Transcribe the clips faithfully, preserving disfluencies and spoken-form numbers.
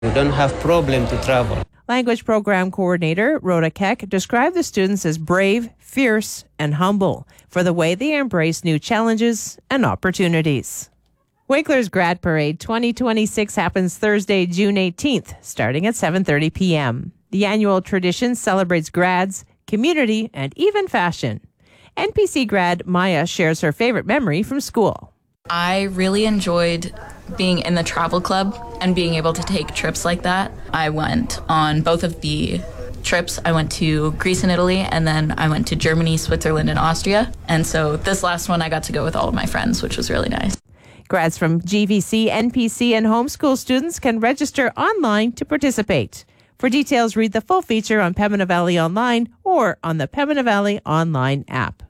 We don't have problem to travel. Language Program Coordinator Rhoda Keck described the students as brave, fierce, and humble for the way they embrace new challenges and opportunities. Winkler's Grad Parade twenty twenty-six happens Thursday, June eighteenth, starting at seven thirty p.m. The annual tradition celebrates grads, community, and even fashion. N P C grad Maya shares her favorite memory from school. I really enjoyed being in the travel club and being able to take trips like that. I went on both of the trips. I went to Greece and Italy, and then I went to Germany, Switzerland, and Austria. And so this last one I got to go with all of my friends, which was really nice. Grads from G V C, N P C, and homeschool students can register online to participate. For details, read the full feature on Pembina Valley Online or on the Pembina Valley Online app.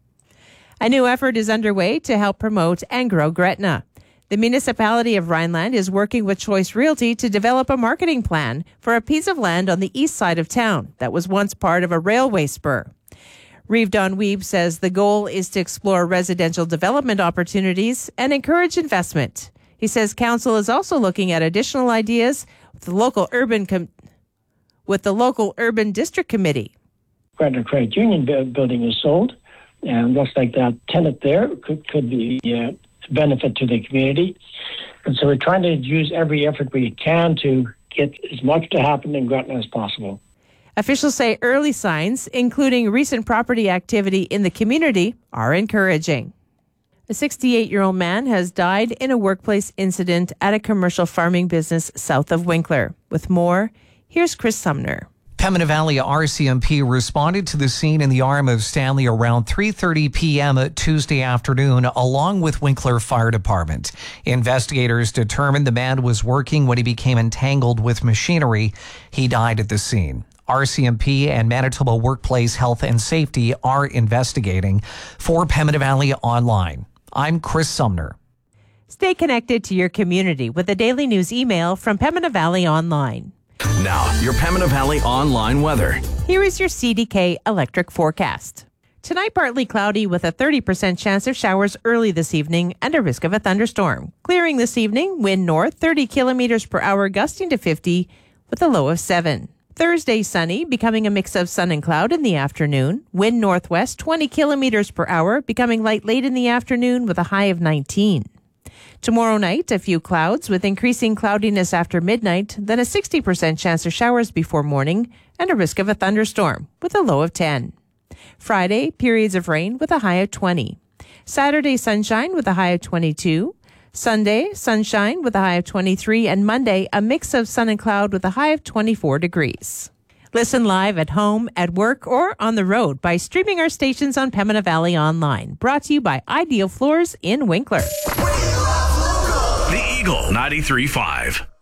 A new effort is underway to help promote and grow Gretna. The municipality of Rhineland is working with Choice Realty to develop a marketing plan for a piece of land on the east side of town that was once part of a railway spur. Reeve Don Weeb says the goal is to explore residential development opportunities and encourage investment. He says council is also looking at additional ideas with the local urban com- with the local urban district committee. Gretna Credit Union building is sold, and looks like that tenant there could could be a uh, benefit to the community. And so we're trying to use every effort we can to get as much to happen in Gretna as possible. Officials say early signs, including recent property activity in the community, are encouraging. A sixty-eight-year-old man has died in a workplace incident at a commercial farming business south of Winkler. With more, here's Chris Sumner. Pembina Valley R C M P responded to the scene in the Arm of Stanley around three thirty p.m. Tuesday afternoon, along with Winkler Fire Department. Investigators determined the man was working when he became entangled with machinery. He died at the scene. R C M P and Manitoba Workplace Health and Safety are investigating. For Pembina Valley Online, I'm Chris Sumner. Stay connected to your community with a daily news email from Pembina Valley Online. Now, your Pembina Valley Online weather. Here is your C D K electric forecast. Tonight, partly cloudy with a thirty percent chance of showers early this evening and a risk of a thunderstorm. Clearing this evening, wind north thirty kilometers per hour, gusting to fifty with a low of seven. Thursday, sunny, becoming a mix of sun and cloud in the afternoon. Wind northwest twenty kilometers per hour, becoming light late in the afternoon with a high of nineteen. Tomorrow night, a few clouds with increasing cloudiness after midnight, then a sixty percent chance of showers before morning and a risk of a thunderstorm with a low of ten. Friday, periods of rain with a high of twenty. Saturday, sunshine with a high of twenty-two. Sunday, sunshine with a high of twenty-three, and Monday, a mix of sun and cloud with a high of twenty-four degrees. Listen live at home, at work, or on the road by streaming our stations on Pembina Valley Online. Brought to you by Ideal Floors in Winkler. The Eagle ninety-three point five.